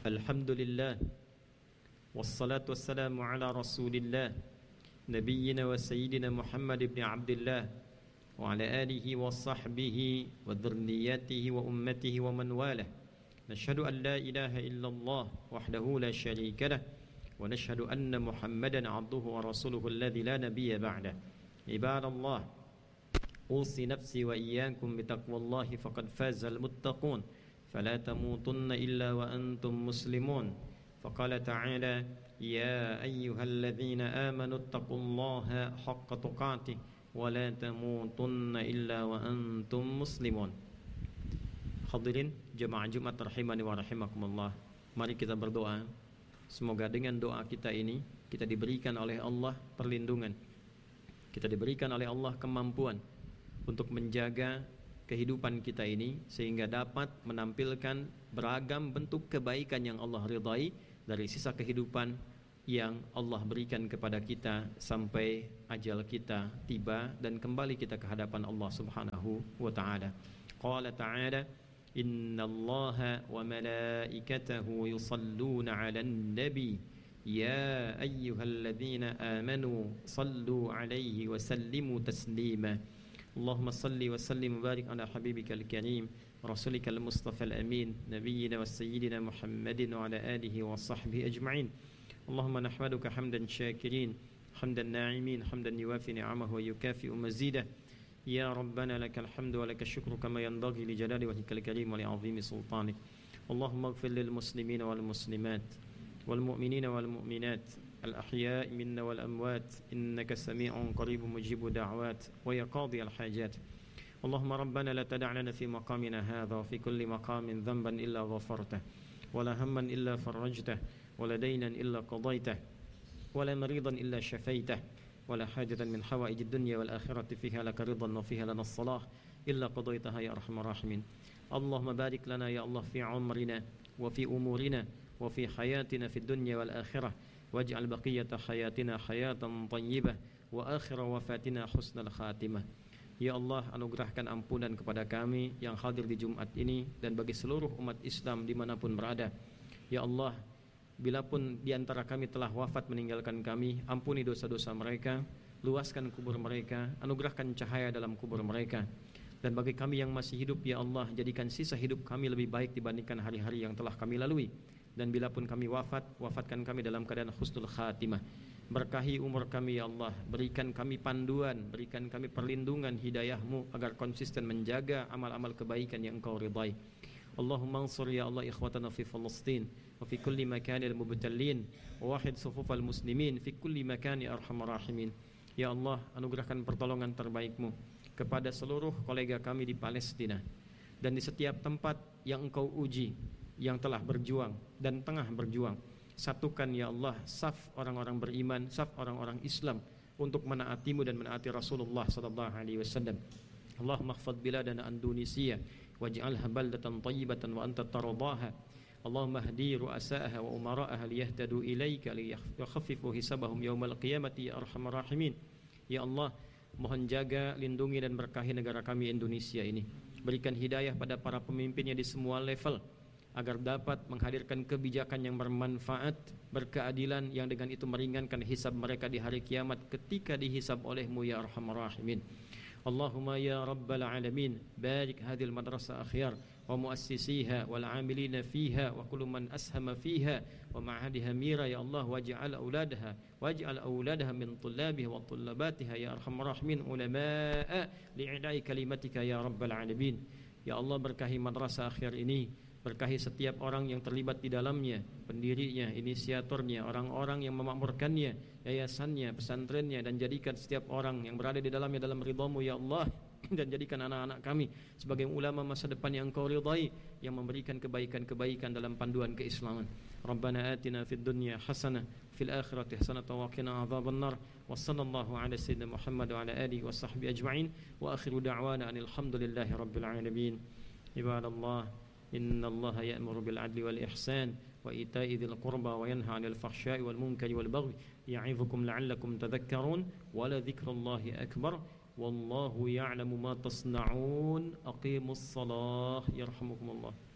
Alhamdulillah, wassalatu wassalamu ala rasulillah, nabiyyina wa sayyidina Muhammad ibn Abdullah wa ala alihi wa sahbihi wa dhurriyyatihi wa ummatihi wa man walah. Nashhadu an la ilaha illallah wahdahu la sharika lah wa nashhadu anna Muhammadan abduhu wa rasuluhu alladhi la nabiyya ba'dah. Ibadallah, usi nafsi wa iyyakum bitaqwallahi faqad fazal muttaqun. فلا تموتن إلا وأنتم مسلمون. فقال تعالى يا أيها الذين آمنوا اتقوا الله حق تقاته ولا تموتن إلا وأنتم مسلمون. Hadirin jemaah Jumat rahimani wa rahimakumullah, mari kita berdoa. Semoga dengan doa kita ini kita diberikan oleh Allah perlindungan, kita diberikan oleh Allah kemampuan untuk menjaga kehidupan kita ini sehingga dapat menampilkan beragam bentuk kebaikan yang Allah ridhai dari sisa kehidupan yang Allah berikan kepada kita sampai ajal kita tiba dan kembali kita ke hadapan Allah Subhanahu wa taala. Qala ta'ala innallaha wa malaikatahu yusalluna 'alan nabi ya ayyuhalladzina amanu sallu 'alaihi wa sallimu taslima. اللهم صل وسلم وبارك على حبيبك الكريم رسولك المصطفى الأمين نبينا وسيدنا محمد وعلى آله وصحبه أجمعين. اللهم نحمدك حمدا شاكرين حمدا ناعمين حمدا يوافي نعمه ويكافئ مزيده. يا ربنا لك الحمد ولك الشكر كما ينبغي لجلال وجهك الكريم ولعظيم سلطانك. اللهم اغفر للمسلمين والمسلمات والمؤمنين والمؤمنات الأحياء منا والأموات إنك سميع قريب مجيب دعوات ويا قاضي الحاجات. اللهم ربنا لا تدع لنا في مقامنا هذا وفي كل مقام ذنبا إلا غفرته ولا هما إلا فرجته ولا دينا إلا قضيته ولا مريضا إلا شفيته ولا حاجة من حوائج الدنيا والآخرة فيها لك رضا وفيها لنا الصلاح إلا قضيتها يا أرحم الراحمين. اللهم بارك لنا يا الله في عمرنا وفي أمورنا وفي حياتنا في الدنيا والآخرة واجعل بقية حياتنا حياة طيبة وآخر وفاتنا حسن الخاتمة. Ya Allah, anugerahkan ampunan kepada kami yang hadir di Jumat ini dan bagi seluruh umat Islam dimanapun berada. Ya Allah, bila pun di antara kami telah wafat meninggalkan kami, ampuni dosa-dosa mereka, luaskan kubur mereka, anugerahkan cahaya dalam kubur mereka. Dan bagi kami yang masih hidup, ya Allah, jadikan sisa hidup kami lebih baik dibandingkan hari-hari yang telah kami lalui. Dan bila pun kami wafat, wafatkan kami dalam keadaan husnul khatimah. Berkahi umur kami ya Allah, berikan kami panduan, berikan kami perlindungan hidayah-Mu agar konsisten menjaga amal-amal kebaikan yang Engkau ridhai. Allahumma ansur ya Allah ikhwatana fi Palestin wa fi kulli makanil mubtallin wa wahid sufufal muslimin fi kulli makan ya arhamar rahimin. Ya Allah, anugerahkan pertolongan terbaik-Mu kepada seluruh kolega kami di Palestina dan di setiap tempat yang Engkau uji, yang telah berjuang dan tengah berjuang. Satukan ya Allah saf orang-orang beriman, saf orang-orang Islam untuk menaati-Mu dan menaati Rasulullah sallallahu alaihi wasallam. Allahumma ihfadz biladana Indonesia waj'alha baldatan thayyibatan wa anta tardaha. Allahumma hdi ru'asa'aha wa umara'aha liyahtadu ilaika liyakhaffifu hisabahum yaumal qiyamati ya arhamar rahimin. Ya Allah, mohon jaga, lindungi dan berkahi negara kami Indonesia ini. Berikan hidayah pada para pemimpinnya di semua level agar dapat menghadirkan kebijakan yang bermanfaat, berkeadilan yang dengan itu meringankan hisab mereka di hari kiamat ketika dihisab oleh-Mu ya arhamar rahimin. Allahumma ya rabbal alamin barik hadhil madrasah akhyar wa muassisiha wal amilina fiha wa kullu man ashama fiha wa ma'hadiha mira ya Allah waj'al auladaha min tullabiha wa tullabatiha ya arhamar rahimin ulama'a li'idai kalimatika ya rabbal alamin. Ya Allah, berkahi madrasah akhyar ini, berkahi setiap orang yang terlibat di dalamnya, pendirinya, inisiatornya, orang-orang yang memakmurkannya, yayasannya, pesantrennya, dan jadikan setiap orang yang berada di dalamnya dalam ridha-Mu ya Allah. Dan jadikan anak-anak kami sebagai ulama masa depan yang Engkau ridhai, yang memberikan kebaikan-kebaikan dalam panduan keislaman. Rabbana atina fid dunya hasanah fil akhirati hasanah wa qina adzabannar. Wa sallallahu ala sayyidina Muhammad wa ala alihi wa sahbihi ajma'in. Wa akhiru da'wana alhamdulillahi rabbil alamin. Ibadallah, إن الله يأمر بالعدل والإحسان وإيتاء ذي القربى وينهى عن الفحشاء والمنكر والبغي يعظكم لعلكم تذكرون ولذكر الله أكبر والله يعلم ما تصنعون أقيموا الصلاة يرحمكم الله.